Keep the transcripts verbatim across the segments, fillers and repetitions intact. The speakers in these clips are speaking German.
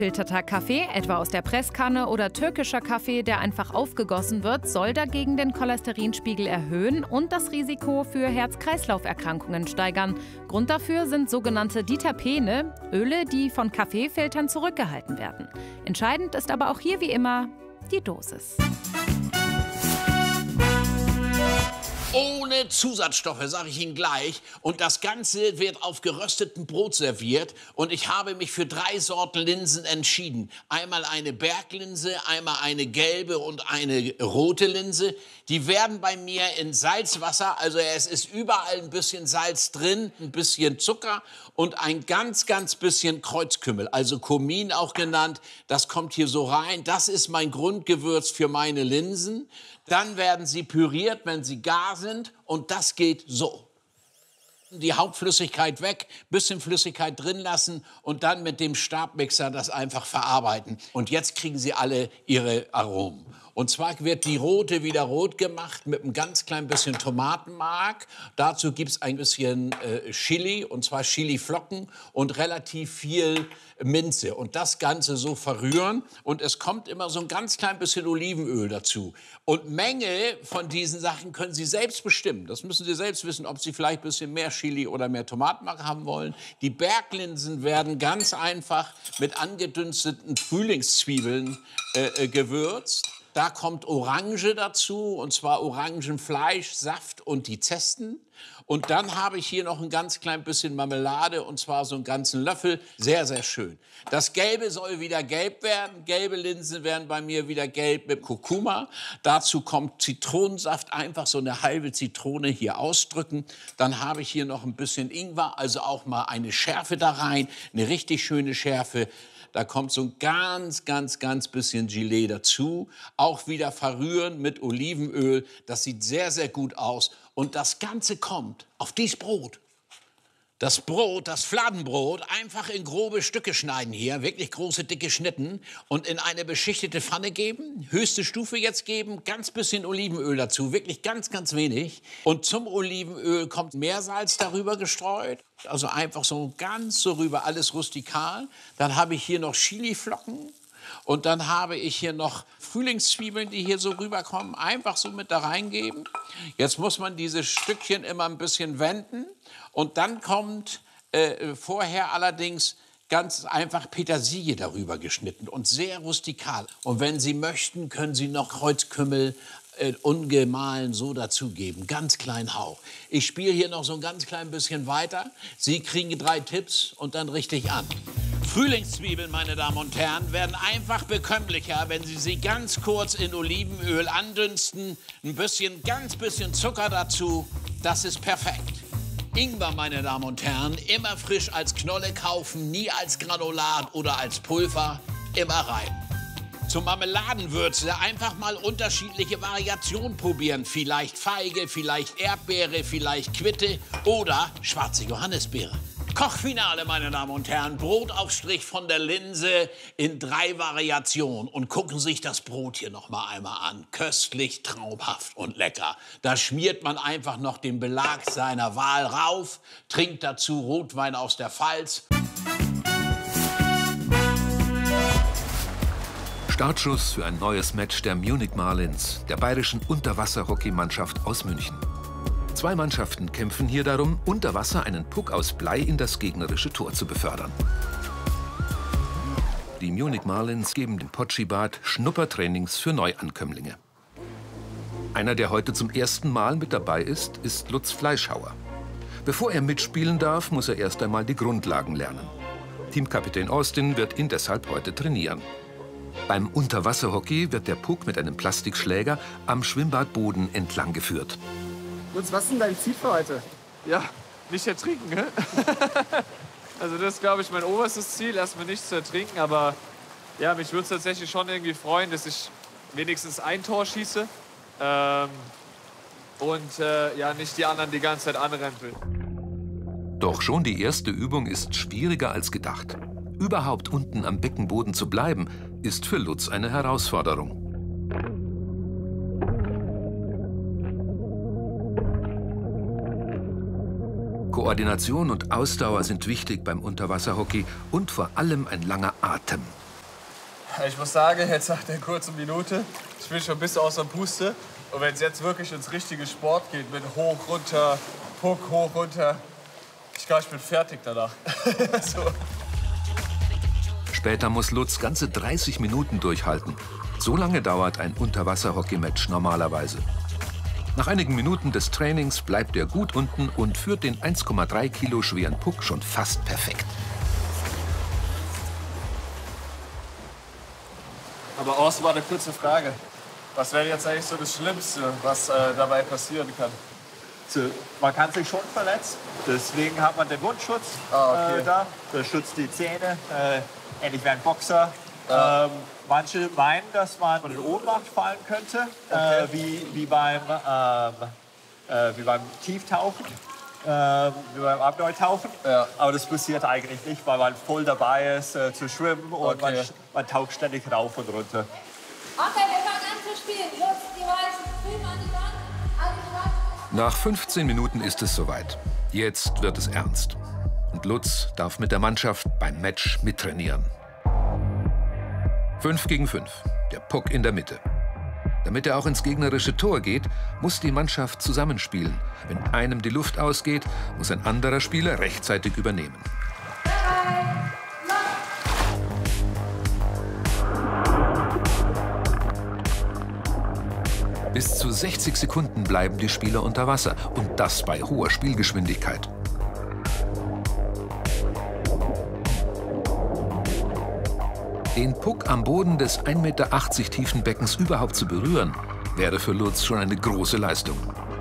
Filterter Kaffee, etwa aus der Presskanne, oder türkischer Kaffee, der einfach aufgegossen wird, soll dagegen den Cholesterinspiegel erhöhen und das Risiko für Herz-Kreislauf-Erkrankungen steigern. Grund dafür sind sogenannte Diterpene, Öle, die von Kaffeefiltern zurückgehalten werden. Entscheidend ist aber auch hier wie immer die Dosis. Ohne Zusatzstoffe, sage ich Ihnen gleich. Und das Ganze wird auf geröstetem Brot serviert. Und ich habe mich für drei Sorten Linsen entschieden. Einmal eine Berglinse, einmal eine gelbe und eine rote Linse. Die werden bei mir in Salzwasser, also es ist überall ein bisschen Salz drin, ein bisschen Zucker und ein ganz, ganz bisschen Kreuzkümmel, also Kumin auch genannt. Das kommt hier so rein. Das ist mein Grundgewürz für meine Linsen. Dann werden sie püriert, wenn sie gar sind. Und das geht so. Die Hauptflüssigkeit weg, bisschen Flüssigkeit drin lassen und dann mit dem Stabmixer das einfach verarbeiten. Und jetzt kriegen Sie alle Ihre Aromen. Und zwar wird die rote wieder rot gemacht mit einem ganz klein bisschen Tomatenmark. Dazu gibt es ein bisschen äh, Chili, und zwar Chiliflocken und relativ viel Minze. Und das Ganze so verrühren. Und es kommt immer so ein ganz klein bisschen Olivenöl dazu. Und Menge von diesen Sachen können Sie selbst bestimmen. Das müssen Sie selbst wissen, ob Sie vielleicht ein bisschen mehr Chili oder mehr Tomatenmark haben wollen. Die Berglinsen werden ganz einfach mit angedünsteten Frühlingszwiebeln äh, äh, gewürzt. Da kommt Orange dazu, und zwar Orangenfleisch, Saft und die Zesten. Und dann habe ich hier noch ein ganz klein bisschen Marmelade, und zwar so einen ganzen Löffel. Sehr, sehr schön. Das Gelbe soll wieder gelb werden. Gelbe Linsen werden bei mir wieder gelb mit Kurkuma. Dazu kommt Zitronensaft, einfach so eine halbe Zitrone hier ausdrücken. Dann habe ich hier noch ein bisschen Ingwer, also auch mal eine Schärfe da rein, eine richtig schöne Schärfe. Da kommt so ein ganz, ganz, ganz bisschen Gelee dazu. Auch wieder verrühren mit Olivenöl. Das sieht sehr, sehr gut aus. Und das Ganze kommt auf dieses Brot. Das Brot, das Fladenbrot, einfach in grobe Stücke schneiden hier, wirklich große, dicke Schnitten und in eine beschichtete Pfanne geben, höchste Stufe jetzt geben, ganz bisschen Olivenöl dazu, wirklich ganz, ganz wenig. Und zum Olivenöl kommt Meersalz darüber gestreut, also einfach so ganz so rüber, alles rustikal. Dann habe ich hier noch Chiliflocken. Und dann habe ich hier noch Frühlingszwiebeln, die hier so rüberkommen, einfach so mit da reingeben. Jetzt muss man diese Stückchen immer ein bisschen wenden. Und dann kommt äh, vorher allerdings ganz einfach Petersilie darüber geschnitten und sehr rustikal. Und wenn Sie möchten, können Sie noch Kreuzkümmel äh, ungemahlen so dazugeben. Ganz kleinen Hauch. Ich spiele hier noch so ein ganz klein bisschen weiter. Sie kriegen drei Tipps und dann richtig an. Frühlingszwiebeln, meine Damen und Herren, werden einfach bekömmlicher, wenn Sie sie ganz kurz in Olivenöl andünsten. Ein bisschen, ganz bisschen Zucker dazu. Das ist perfekt. Ingwer, meine Damen und Herren, immer frisch als Knolle kaufen, nie als Granulat oder als Pulver, immer rein. Zur Marmeladenwürze einfach mal unterschiedliche Variationen probieren. Vielleicht Feige, vielleicht Erdbeere, vielleicht Quitte oder schwarze Johannisbeere. Kochfinale, meine Damen und Herren. Brotaufstrich von der Linse in drei Variationen. Und gucken Sie sich das Brot hier noch mal einmal an. Köstlich, traumhaft und lecker. Da schmiert man einfach noch den Belag seiner Wahl rauf, trinkt dazu Rotwein aus der Pfalz. Startschuss für ein neues Match der Munich Marlins, der bayerischen Unterwasserhockeymannschaft aus München. Zwei Mannschaften kämpfen hier darum, unter Wasser einen Puck aus Blei in das gegnerische Tor zu befördern. Die Munich Marlins geben dem Potschibad Schnuppertrainings für Neuankömmlinge. Einer, der heute zum ersten Mal mit dabei ist, ist Lutz Fleischhauer. Bevor er mitspielen darf, muss er erst einmal die Grundlagen lernen. Teamkapitän Austin wird ihn deshalb heute trainieren. Beim Unterwasserhockey wird der Puck mit einem Plastikschläger am Schwimmbadboden entlang geführt. Lutz, was ist denn dein Ziel für heute? Ja, nicht ertrinken, ne? Also das ist, glaube ich, mein oberstes Ziel, erstmal nicht zu ertrinken. Aber ja, mich würde es tatsächlich schon irgendwie freuen, dass ich wenigstens ein Tor schieße. Ähm, und äh, ja, nicht die anderen die ganze Zeit anrempeln. Doch schon die erste Übung ist schwieriger als gedacht. Überhaupt unten am Beckenboden zu bleiben, ist für Lutz eine Herausforderung. Koordination und Ausdauer sind wichtig beim Unterwasserhockey und vor allem ein langer Atem. Ich muss sagen, jetzt nach der kurzen Minute, ich bin schon ein bisschen außer Puste. Und wenn es jetzt wirklich ins richtige Sport geht, mit hoch, runter, Puck, hoch, runter, ich glaube, ich bin fertig danach. So. Später muss Lutz ganze dreißig Minuten durchhalten. So lange dauert ein Unterwasser-Hockey-Match normalerweise. Nach einigen Minuten des Trainings bleibt er gut unten und führt den eins Komma drei Kilo schweren Puck schon fast perfekt. Aber Urs, mal eine kurze Frage. Was wäre jetzt eigentlich so das Schlimmste, was äh, dabei passieren kann? So, man kann sich schon verletzen, deswegen hat man den Mundschutz Ah, okay. äh, da. Das schützt die Zähne, äh, ähnlich wie ein Boxer. Ja. Ähm, manche meinen, dass man in Ohnmacht fallen könnte, Okay. äh, wie, wie, beim, ähm, äh, wie beim Tieftauchen, äh, wie beim Apnoe-Tauchen. Ja. Aber das passiert eigentlich nicht, weil man voll dabei ist äh, zu schwimmen und Okay. man, man taucht ständig rauf und runter. Okay, wir fangen an zu spielen. Los, die Weißen, drüben an die Wand, an die Wand. Nach fünfzehn Minuten ist es soweit. Jetzt wird es ernst. Und Lutz darf mit der Mannschaft beim Match mittrainieren. Fünf gegen fünf. Der Puck in der Mitte. Damit er auch ins gegnerische Tor geht, muss die Mannschaft zusammenspielen. Wenn einem die Luft ausgeht, muss ein anderer Spieler rechtzeitig übernehmen. Bis zu sechzig Sekunden bleiben die Spieler unter Wasser. Und das bei hoher Spielgeschwindigkeit. Den Puck am Boden des ein Meter achtzig tiefen Beckens überhaupt zu berühren, wäre für Lutz schon eine große Leistung.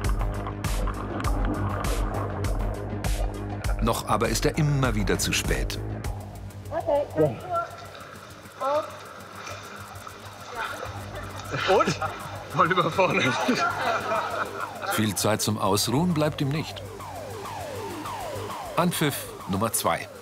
Noch aber ist er immer wieder zu spät. Okay. Und? Voll überfordert. Viel Zeit zum Ausruhen bleibt ihm nicht. Anpfiff Nummer zwei.